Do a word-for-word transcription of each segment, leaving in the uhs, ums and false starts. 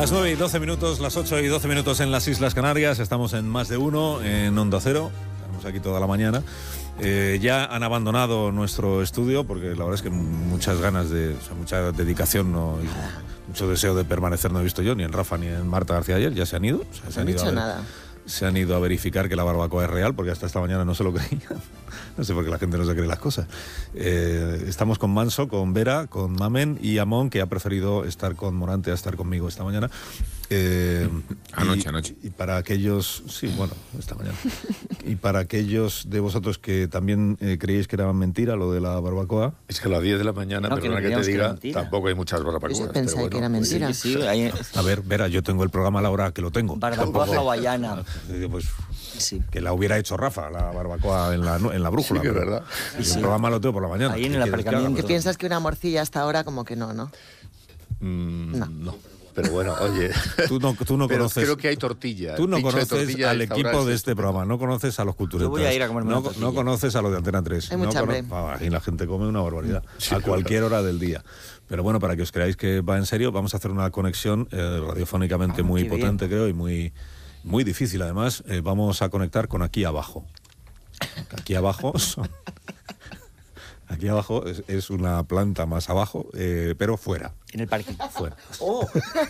Las nueve y doce minutos, las ocho y doce minutos en las Islas Canarias. Estamos en Más de Uno, en Onda Cero. Estamos aquí toda la mañana. Eh, ya han abandonado nuestro estudio porque la verdad es que muchas ganas de, o sea, mucha dedicación, no, y mucho deseo de permanecer no he visto yo, ni en Rafa ni en Marta García ayer. Ya se han ido. O sea, se no han han ido dicho a ver, nada. Se han ido a verificar que la barbacoa es real, porque hasta esta mañana no se lo creían. No sé por qué la gente no se cree las cosas. Eh, estamos con Manso, con Vera, con Mamen y Amón, que ha preferido estar con Morante a estar conmigo esta mañana. Eh, anoche, y, anoche. Y para aquellos... Sí, bueno, esta mañana. Y para aquellos de vosotros que también eh, creíais que era mentira lo de la barbacoa... Es que a las diez de la mañana, no, perdona que, que te diga, que tampoco hay muchas barbacoas. Yo pensé bueno, que era mentira. pues, sí, sí, hay... A ver, Vera, yo tengo el programa a la hora que lo tengo. Barbacoa hawaiana. Pues sí. Que la hubiera hecho Rafa, la barbacoa en la, en la brújula. Sí, que es verdad. El sí. programa lo tengo por la mañana. Ahí en el aparcamiento. ¿Qué piensas que una morcilla hasta ahora como que no, no? Mm, no. no. Pero bueno, oye, tú no, tú no pero conoces. Creo que hay tortilla. Tú no conoces tortilla al equipo de este programa, no conoces a los culturetas. Yo voy a ir a comerme no, una tortilla. no conoces a los de Antena tres. Hay no mucha cono... hambre. ah, y la gente come una barbaridad. Sí, a cualquier claro. hora del día. Pero bueno, para que os creáis que va en serio, vamos a hacer una conexión eh, radiofónicamente ah, muy bien. potente, creo, y muy, muy difícil. Además, eh, vamos a conectar con aquí abajo. Aquí abajo son... Aquí abajo es, es una planta más abajo, eh, pero fuera. En el parque. Fuera. Oh.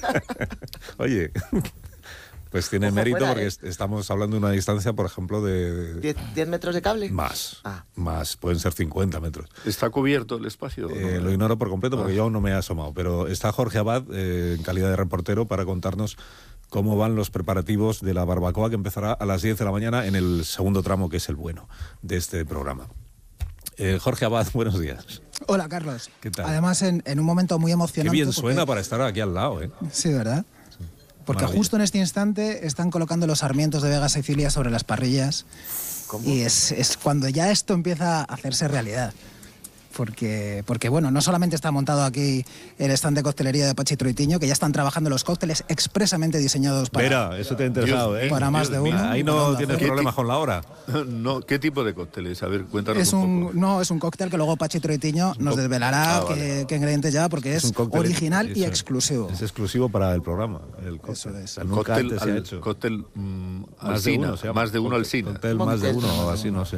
Oye, pues tiene Ojo mérito fuera, porque ¿eh? estamos hablando de una distancia, por ejemplo, de... ¿diez metros de cable? Más, Ah. más, pueden ser cincuenta metros. ¿Está cubierto el espacio? Eh, ¿no? lo ignoro por completo porque Ah. yo aún no me he asomado, pero está Jorge Abad eh, en calidad de reportero para contarnos cómo van los preparativos de la barbacoa que empezará a las diez de la mañana en el segundo tramo, que es el bueno de este programa. Eh, Jorge Abad, buenos días. Hola, Carlos. ¿Qué tal? Además, en, en un momento muy Qué emocionante. bien porque- suena para estar aquí al lado, ¿eh? Sí, ¿verdad? Porque Maravilla. justo en este instante están colocando los sarmientos de Vega Sicilia sobre las parrillas. ¿Cómo? Y es, es cuando ya esto empieza a hacerse realidad. Porque, porque, bueno, no solamente está montado aquí el stand de coctelería de Pachi Troitiño, que ya están trabajando los cócteles expresamente diseñados para... Vera, eso te ha interesado, Dios ¿eh? para más de Dios uno. mío. Ahí Para no Onda tienes Cero. problemas con la hora. No, ¿qué tipo de cócteles? A ver, cuéntanos Es un un, poco. no, es un cóctel que luego Pachi Troitiño nos co- desvelará Ah, qué, vale. qué ingredientes lleva, porque es, un cóctel- original y eso, exclusivo. Es exclusivo para el programa. El cóctel. Eso es. O sea, nunca Cóctel, antes se ha al- hecho. cóctel mm, Más de alsina, uno se llama. más de uno Cóctel- alsina. Cóctel más de Cóctel. uno o así, no sé.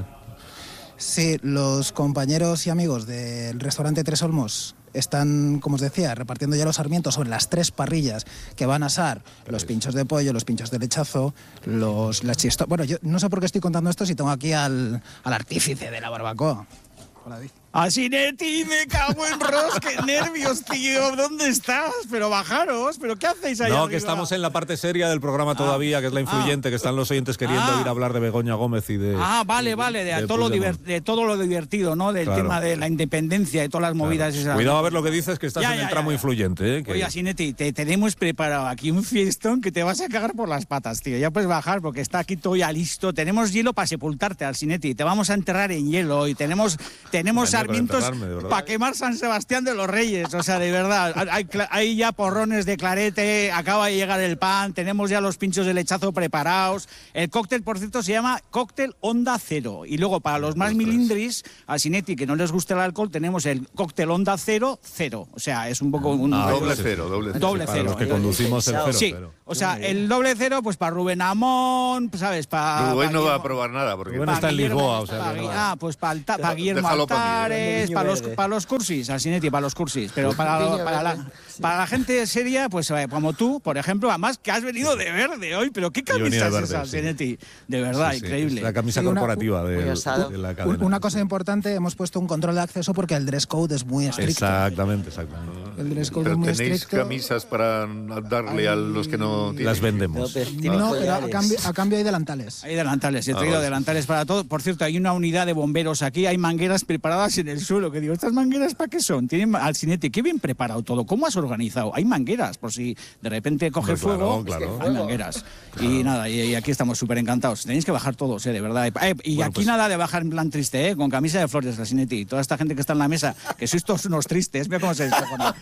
Sí, los compañeros y amigos del restaurante Tres Olmos están, como os decía, repartiendo ya los sarmientos sobre las tres parrillas que van a asar los pinchos de pollo, los pinchos de lechazo, los las chisto... Bueno, yo no sé por qué estoy contando esto si tengo aquí al, al artífice de la barbacoa. Hola, David. Así, Neti, me cago en Ros, qué nervios, tío. ¿Dónde estás? Pero bajaros, ¿pero qué hacéis ahí No, arriba? que estamos en la parte seria del programa todavía, que es la influyente, que están los oyentes queriendo Ah. ir a hablar de Begoña Gómez y de... Ah, vale, vale, de, de todo lo Puigdemont. diver- de todo lo divertido, ¿no? Del Claro. tema de la independencia y todas las movidas esas. Cuidado a ver lo que dices, que estás Ya, en el ya, tramo ya, ya. influyente, ¿eh? Que- Oye, Sineti, te tenemos preparado aquí un fiestón que te vas a cagar por las patas, tío. Ya puedes bajar porque está aquí todo ya listo. Tenemos hielo para sepultarte, Alcinetti. Te vamos a enterrar en hielo y tenemos, tenemos Madre mía, para sarmientos enterrarme, de verdad. para quemar San Sebastián de los Reyes. O sea, de verdad. Hay, cla- hay ya porrones de clarete, acaba de llegar el pan, tenemos ya los pinchos de lechazo preparados. El cóctel, por cierto, se llama Cóctel Onda Cero. Y luego, para los más milindris, Alcinetti, que no les gusta el alcohol, tenemos el Cóctel Onda Cero Cero. O sea, es un poco un... Ah, Doble sí. cero, doble cero. Doble Para cero. los que Eh, conducimos el cero, Sí, pero- o sea, el doble cero, pues para Rubén Amón, ¿sabes? Para Rubén no va a probar nada porque Rubén está en Lisboa, o sea, que no- Ah, pues para Guillermo Déjalo pa' mí, Altares, ¿eh? para los, Verde. para los cursis, Alcinetti, para los cursis. Pero para, Viño para, la, verde. para la gente seria, pues eh, como tú, por ejemplo, además que has venido de verde hoy, pero ¿qué Yo venía camisa de es verde, esa, sí. Alcinetti? De verdad, Sí, sí, increíble. es la camisa Sí, una- corporativa muy del- osado. de la Un- cadena. Una cosa importante, hemos puesto un control de acceso porque el dress code es muy estricto. Exactamente, exactamente. El dress code Pero es muy tenéis estricto. camisas para darle a los que no tienen. Las vendemos. Tiene No, pero a collares. cambio, a cambio hay delantales. Hay delantales, he Ah, traído vale. delantales para todo. Por cierto, hay una unidad de bomberos aquí, hay mangueras preparadas en el suelo. Que digo, ¿estas mangueras para qué son? Tienen Alcinetti, qué bien preparado todo. ¿Cómo has organizado? Hay mangueras, por si de repente coge Hombre, claro, fuego. claro. Hay mangueras. Y nada, y, y aquí estamos súper encantados. Tenéis que bajar todos, eh, de verdad. Eh, y Bueno, aquí pues- nada de bajar en plan triste, eh, con camisa de flores, Alcinetti. Toda esta gente que está en la mesa, que sois todos unos tristes. Mira cómo se descojona.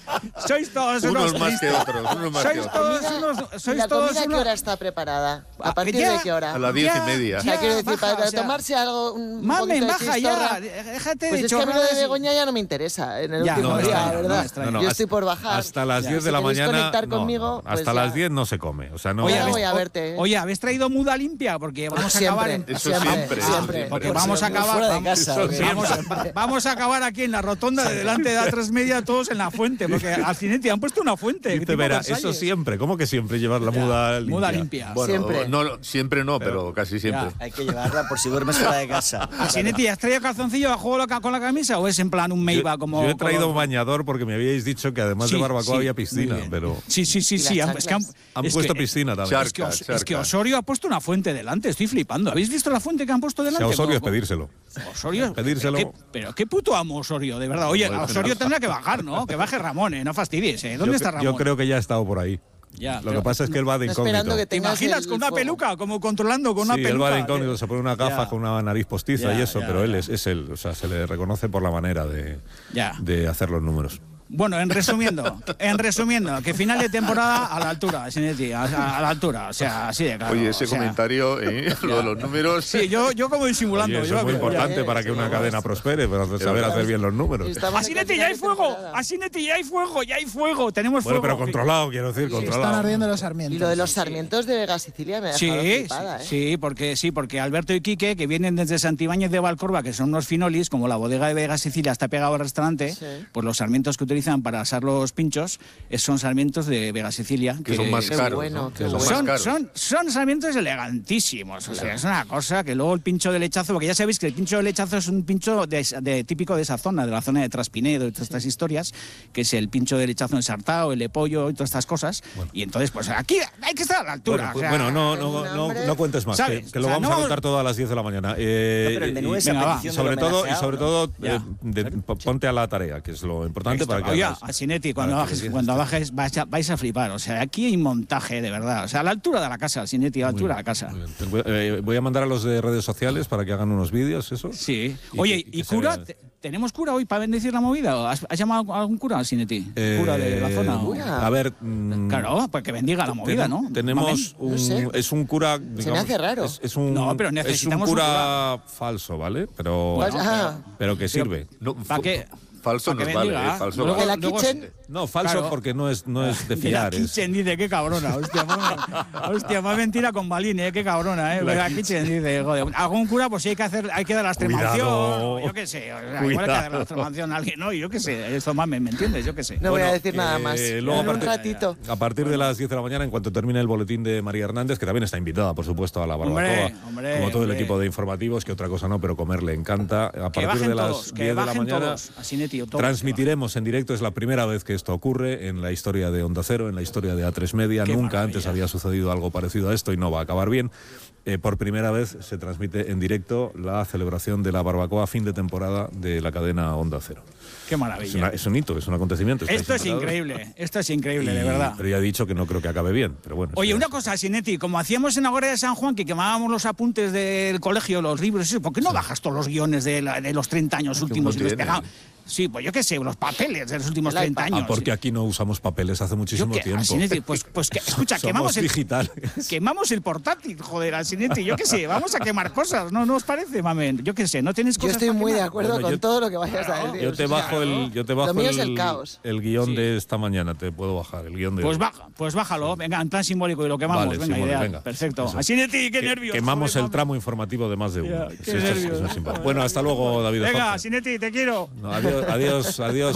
Sois todos Unos unos más que tristes. otros, unos más que Sois otros. todos unos... ¿Y Sois la todos comida a qué unos- hora está preparada? ¿A Ah, partir ya, de qué hora? A las diez y Ya, media. O sea, ya, quiero decir, baja, para o sea, tomarse algo, un Mamen, poquito de baja chistorra. ya, déjate Pues de es que a mí lo de chorradas y- Begoña ya no me interesa en el Ya, último no, día, no, no, ¿verdad? no, extraño. No, Yo hasta- estoy por bajar. Hasta las Ya. diez de Si la queréis mañana. conectar no, conmigo, no, pues hasta ya. las diez no se come. O sea, no. Oye, Oye, voy ¿habéis, a verte, ¿eh? oye, ¿habéis traído muda limpia? Porque vamos a acabar en... Eso siempre, siempre, siempre. Porque siempre. vamos a acabar... Fuera de vamos- casa, ¿o qué? vamos, a, vamos a acabar aquí en la rotonda de delante de A tres Media todos en la fuente, porque al Cineti han puesto una fuente. Dice tipo Vera, Versalles. eso siempre. ¿Cómo que siempre llevar la muda limpia? Muda limpia. Bueno, Siempre. No, siempre no, pero casi siempre. Ya. Hay que llevarla por si duermes fuera de casa. Cineti, ¿has traído calzoncillo a juego la ca- con la camisa o es en plan un Meiba Yo, como... yo he traído como- bañador porque me habíais dicho que además Sí, de barbacoa sí, había muy piscina, bien. pero Sí, sí, sí, ¿Y sí. las han- es que han, chanclas? han es puesto que- piscina también. Es que, Os- Charca, es que charca. Osorio ha puesto una fuente delante, estoy flipando. ¿Habéis visto la fuente que han puesto Si delante? a Osorio es Como- pedírselo. Osorio, Pedírselo. Pero qué, pero qué puto amo Osorio, de verdad. Oye, Bueno, Osorio no. tendrá que bajar, ¿no? Que baje Ramón, ¿eh? No fastidies, ¿eh? ¿Dónde yo, está cre- Ramón? yo creo que ya ha estado por ahí. Ya, Lo pero- que pasa es que él va de Está incógnito. esperando que ¿Te tengas imaginas el con una fuego. peluca? Como controlando con una Sí, él peluca. va de incógnito, se pone una gafa Ya. con una nariz postiza Ya, y eso, ya, pero él ya. es, es él, o sea, se le reconoce por la manera de, Ya. de hacer los números. Bueno, en resumiendo, en resumiendo, que final de temporada a la altura, Sinetti, a, a- a la altura, o sea, así de claro. Oye, ese o sea, comentario, ¿eh? Lo de los números. Sí, yo, yo como disimulando. Oye, eso yo, es muy ya. importante ya, para sí, que una sí, cadena sí. prospere, para saber hacer bien los números. Estamos ¡A en Sinetti, el ya hay final de fuego! temporada. ¡A Sinetti, ya hay fuego! ¡Ya hay fuego! Tenemos Bueno, fuego. pero controlado, quiero decir, Están controlado. ardiendo los sarmientos. Y lo de los sarmientos de Vega Sicilia me ha Sí, dejado sí, flipada, ¿eh? sí, porque sí, porque Alberto y Quique, que vienen desde Santibáñez de Valcorba, que son unos finolis, como la bodega de Vega Sicilia está pegado al restaurante, Sí. pues los sarmientos que utilizan para asar los pinchos eh, son sarmientos de Vega Sicilia. Que son más qué caros. bueno, ¿no? qué Que son más Son, caros. son, son sarmientos elegantísimos, o sea, es una cosa que luego el pincho de lechazo, porque ya sabéis que el pincho de lechazo es un pincho de, de- típico de esa zona, de la zona de Traspinedo y todas estas historias, que es el pincho de lechazo ensartado, el de pollo y todas estas cosas, y entonces pues aquí hay que estar a la altura. Bueno, o sea, bueno, no, no, un no, hambre. no cuentes más, que, ¿Sabes? que lo O sea, vamos no- a contar todo a las diez de la mañana. Eh, No, pero el menú y- es venga, a va. petición y del sobre todo, y homenajeado, sobre ¿no? todo Ya. eh, de- po- ponte a la tarea, que es lo importante para que Oye, hagas- a Sinetti, cuando para que bajes, empieces cuando esto. bajes vais a, vais a flipar. O sea, aquí hay montaje de verdad. O sea, a la altura de la casa, Sinetti, a la altura de la casa. Muy bien. Te voy- eh, voy a mandar a los de redes sociales para que hagan unos vídeos, eso. Sí. Y Oye, que- y ¿y que se cura? vea. Te- ¿Tenemos cura hoy para bendecir la movida? ¿Has, has llamado a algún cura, Sinetti? Eh, ¿Cura de la zona? o- ¿Cura? A ver. mm, Claro, pues que bendiga la movida, ¿no? Tenemos Mamen. un, sé. es un cura. me digamos, hace raro. Es, es un, No, pero es un necesitamos un cura, falso, ¿vale? Pero, Pues, ah, pero que sirve. No, ¿Para fu- qué? Falso Pa' que nos vale, bendiga. ¿eh? Falso Luego- de vale. la luego- kitchen. No, falso Claro. porque no es, no es de De la fiar. es- Kitchen dice, qué cabrona. Hostia, más, hostia, más mentira con Balín, ¿eh? Qué cabrona, ¿eh? La La Kitchen dice, joder, algún cura, pues sí hay que hacer, hay que dar la extremación. Cuidado. o Yo qué sé, o sea, igual hay que dar la Cuidado. extremación a alguien, ¿no? Yo qué sé, esto más, ¿me, me entiendes? Yo qué sé. No voy Bueno, a decir nada eh, más. luego en un aparte- ratito. A partir de las diez de la mañana, en cuanto termine el boletín de María Hernández, que también está invitada, por supuesto, a la barbacoa, Hombre, hombre, como todo hombre. el equipo de informativos, que otra cosa no, pero comer le encanta. A Que partir bajen de las todos, que diez de la bajen mañana todos. A Sinetti, todos. transmitiremos en directo. Es la primera vez que esto ocurre en la historia de Onda Cero, en la historia de A tres Media. Qué Nunca maravilla. antes había sucedido algo parecido a esto y no va a acabar bien. Eh, por primera vez se transmite en directo la celebración de la barbacoa fin de temporada de la cadena Onda Cero. Qué Es, maravilla. una- es un hito, es un acontecimiento. estáis Esto es invitados. increíble, esto es increíble, de Y- verdad. Pero ya he dicho que no creo que acabe bien. Pero bueno, Oye, eso una ya- cosa, Sinetti, como hacíamos en la Guardia de San Juan, que quemábamos los apuntes del colegio, los libros, eso, ¿por qué no bajas todos los guiones de, la- de los treinta años últimos y los tiene? pegamos? Sí, pues yo qué sé, los papeles de los últimos El treinta iPad. años. Ah, porque aquí no usamos papeles hace Yo muchísimo que, tiempo. Sinetti, pues, pues que, escucha, Somos quemamos el, digitales. quemamos el portátil, joder, al Sinetti, yo qué sé, vamos a quemar cosas, ¿no, no os parece, mamen? Yo qué sé, no tenéis Yo cosas estoy para muy de quemar? acuerdo Bueno, con yo- todo lo que vayas a decir. Yo te bajo el, yo te bajo Lo mío el, es el caos. el guión Sí. de esta mañana, te puedo bajar el guión de Pues, hoy. baja, pues bájalo, venga, en plan simbólico y lo quemamos, Vale, venga, Simón, ideal, venga. perfecto. Eso. A Sinetti, qué Que- nervios. Quemamos joder, el mamen. tramo informativo de más de uno. Ya, Eso qué es- eso nervios. es simpático. Bueno, hasta luego, David. Venga, Jorge. Sinetti, te quiero. No, adiós, adiós, adiós.